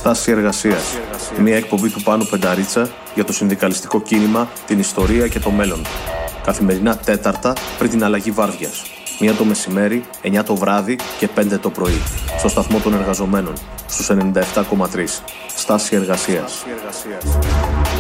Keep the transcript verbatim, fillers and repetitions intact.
Στάση εργασίας. Μια εκπομπή του Πάνου Πενταρίτσα για το συνδικαλιστικό κίνημα, την ιστορία και το μέλλον. Καθημερινά Τέταρτα πριν την αλλαγή βάρδιας. Μία το μεσημέρι, εννιά το βράδυ και πέντε το πρωί. Στο σταθμό των εργαζομένων, στους ενενήντα επτά κόμμα τρία. Στάση εργασίας.